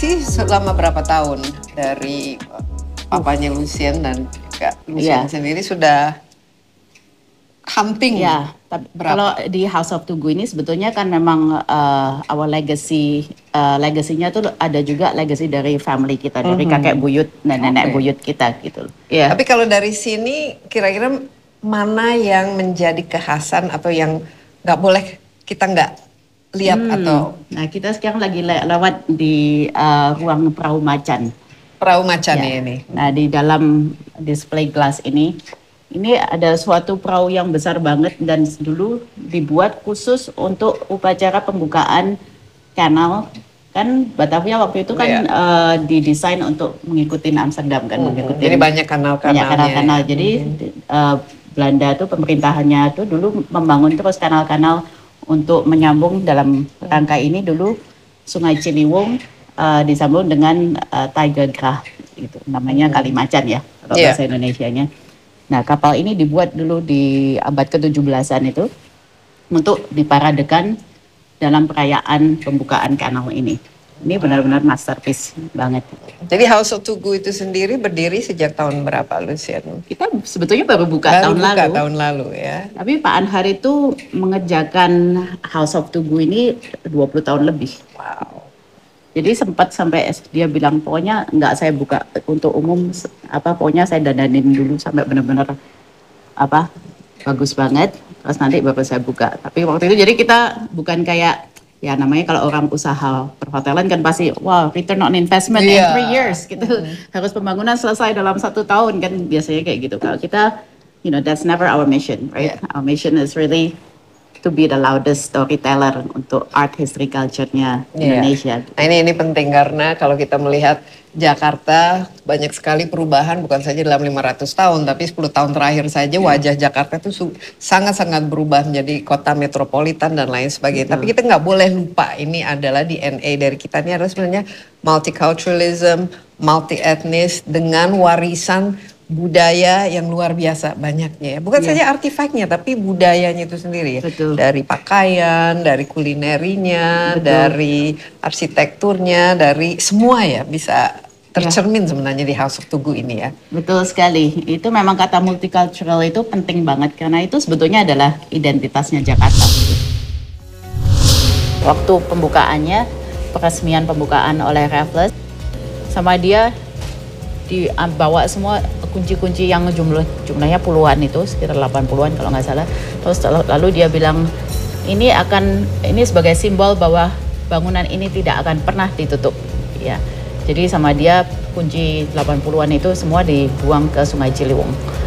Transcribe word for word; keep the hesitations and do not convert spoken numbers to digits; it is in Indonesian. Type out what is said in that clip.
Sih selama berapa tahun dari papanya Lucien dan juga Lucien Iya. sendiri sudah hunting Ya, tapi kalau berapa? di House of Tugu ini sebetulnya kan memang uh, our legacy, uh, legasinya tuh ada juga legacy dari family kita, dari Mhm. kakek buyut, nenek Oke. buyut kita gitu. Iya. Tapi kalau dari sini kira-kira mana yang menjadi kekhasan atau yang nggak boleh kita nggak lihat Hmm, atau Nah kita sekarang lagi le- lewat di uh, ruang perahu macan. perahu macan Ya. ini? Nah di dalam display glass ini, ini ada suatu perahu yang besar banget dan dulu dibuat khusus untuk upacara pembukaan kanal. Kan Batavia waktu itu kan Iya. eh, didesain untuk mengikuti Amsterdam kan, Mhm. mengikuti Jadi banyak banyak kanal-kanalnya. kanal-kanal. Ya. Jadi Mhm. eh, Belanda tuh pemerintahannya tuh dulu membangun terus kanal-kanal untuk menyambung dalam rangka ini dulu Sungai Ciliwung eh, disambung dengan eh, Tiger Gracht gitu. Namanya Mhm. Kali Macan ya kalau Iya. bahasa Indonesianya. Nah, kapal ini dibuat dulu di abad ke tujuh belasan itu untuk diparadekan dalam perayaan pembukaan kanal ini. Ini benar-benar masterpiece banget. Jadi House of Tugu itu sendiri berdiri sejak tahun berapa, Lucien? Kita sebetulnya baru buka Baru tahun buka lalu. tahun lalu ya. Tapi Pak Anhar itu mengerjakan House of Tugu ini dua puluh tahun lebih. Wow. Jadi sempat sampai dia bilang pokoknya nggak saya buka untuk umum apa pokoknya saya dandanin dulu sampai benar-benar apa bagus banget terus nanti baru saya buka. Tapi waktu itu jadi kita bukan kayak ya namanya kalau orang usaha perhotelan kan pasti wow return on investment in Iya. three years gitu. Harus pembangunan selesai dalam satu tahun kan biasanya kayak gitu. Kalau kita you know that's never our mission, right? Yeah. Our mission is really to be the loudest storyteller untuk art history culture-nya Iya. Indonesia. Nah, ini ini penting karena kalau kita melihat Jakarta banyak sekali perubahan bukan saja dalam lima ratus tahun tapi sepuluh tahun terakhir saja wajah Jakarta itu su- sangat-sangat berubah menjadi kota metropolitan dan lain sebagainya. Betul. Tapi kita nggak boleh lupa ini adalah D N A dari kita ini adalah sebenarnya multiculturalism, multi etnis dengan warisan budaya yang luar biasa banyaknya ya. Bukan Iya. saja artefaknya tapi budayanya itu sendiri ya. Betul. Dari pakaian, dari kulinerinya, Betul. dari arsitekturnya, dari semua ya bisa tercermin sebenarnya di House of Tugu ini ya. Betul sekali. Itu memang kata multicultural itu penting banget karena itu sebetulnya adalah identitasnya Jakarta. Waktu pembukaannya, peresmian pembukaan oleh Raffles, sama dia dibawa semua kunci-kunci yang jumlah jumlahnya puluhan itu sekitar delapan puluhan kalau nggak salah. Terus lalu dia bilang ini akan ini sebagai simbol bahwa bangunan ini tidak akan pernah ditutup ya. Jadi sama dia kunci delapan puluhan itu semua dibuang ke Sungai Ciliwung.